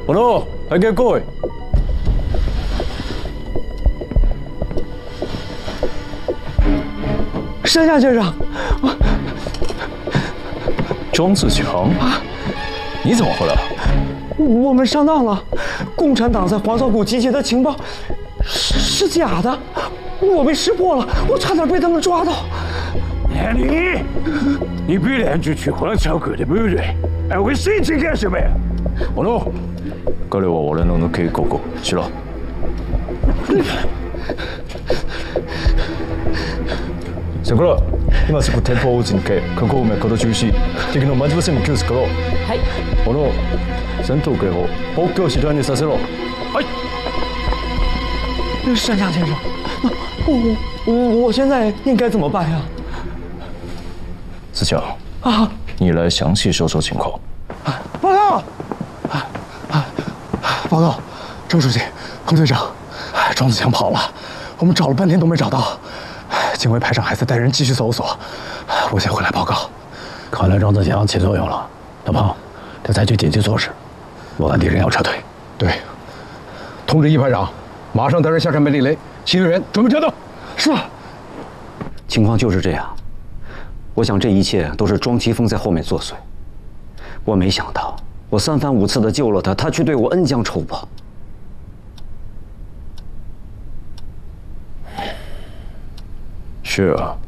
번호 알겠고. 山下先生， 庄自强，你怎么回来了？ 我们上当了，共产党在黄草谷集结的情报是假的，我被识破了，我差点被他们抓到。 你本来就去黄草谷的部队，还会申请干什么呀？ 번호,彼は俺の抜け子しろ。桜、今すぐ店舗を打ち抜け、確保め行動中止、敵の待ち伏せも気をつけろ。はい。번호、戦闘警報、北京市内にさせろ。はい。 山下先生，我现在应该怎么办呀？ 自强啊，你来详细说说情况。 报告。 报告，郑书记、彭队长，庄子强跑了，我们找了半天都没找到。警卫排长还在带人继续搜索，我先回来报告。 看来庄子强起作用了，大鹏，得采取紧急措施，我看敌人要撤退。 对，通知一排长，马上带人下山梅地雷，其余人准备战斗。 是。 情况就是这样，我想这一切都是庄奇峰在后面作祟。我没想到。 我3番5次的救了他，他却对我恩将仇报。 是啊，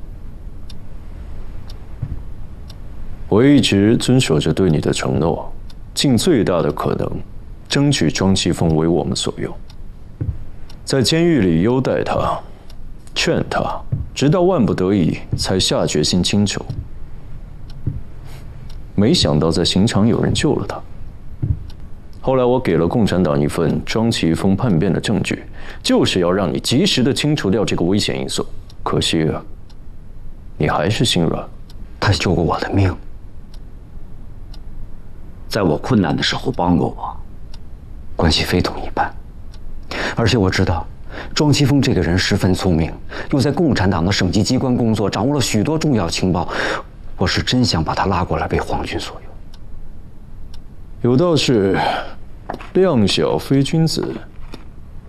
我一直遵守着对你的承诺，尽最大的可能，争取庄奇峰为我们所用，在监狱里优待他，劝他，直到万不得已才下决心清仇。没想到在刑场有人救了他。 后来我给了共产党一份庄奇峰叛变的证据，就是要让你及时的清除掉这个危险因素。可惜啊，你还是心软。 他救过我的命，在我困难的时候帮过我，关系非同一般。而且我知道，庄奇峰这个人十分聪明，又在共产党的省级机关工作，掌握了许多重要情报。我是真想把他拉过来为皇军所用。 有道是，量小非君子，